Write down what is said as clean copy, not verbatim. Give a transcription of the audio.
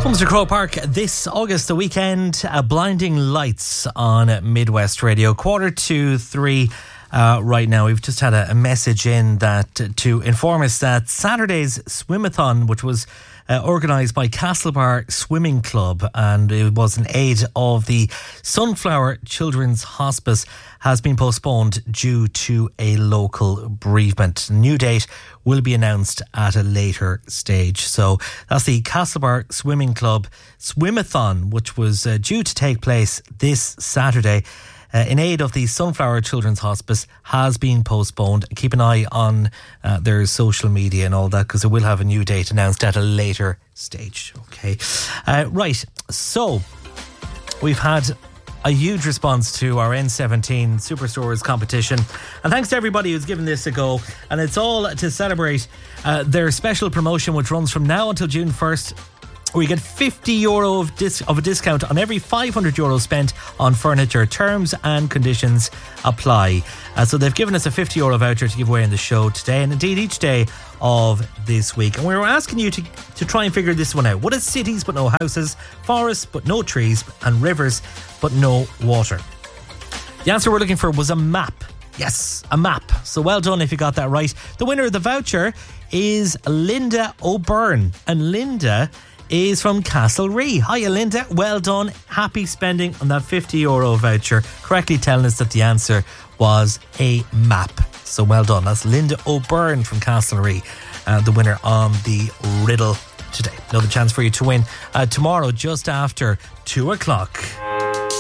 Comes to Croke Park this August, the weekend, Blinding Lights on Midwest Radio. 2:45 right now. We've just had a message in that to inform us that Saturday's swimathon, which was organised by Castlebar Swimming Club, and it was in aid of the Sunflower Children's Hospice, has been postponed due to a local bereavement. A new date will be announced at a later stage. So that's the Castlebar Swimming Club Swimathon, which was due to take place this Saturday in aid of the Sunflower Children's Hospice, has been postponed. Keep an eye on their social media and all that, because it will have a new date announced at a later stage. Okay. Right. So we've had a huge response to our N17 Superstores competition, and thanks to everybody who's given this a go. And it's all to celebrate their special promotion, which runs from now until June 1st. We get €50 of a discount on every €500 spent on furniture. Terms and conditions apply. So they've given us a €50 voucher to give away in the show today, and indeed each day of this week. And we were asking you to try and figure this one out. What is cities but no houses, forests but no trees, and rivers but no water? The answer we're looking for was a map. Yes, a map. So well done if you got that right. The winner of the voucher is Linda O'Byrne, and Linda is from Castlerea. Hiya, Linda. Well done. Happy spending on that €50 voucher. Correctly telling us that the answer was a map. So well done. That's Linda O'Byrne from Castlerea, the winner on the riddle today. Another chance for you to win tomorrow just after 2 o'clock.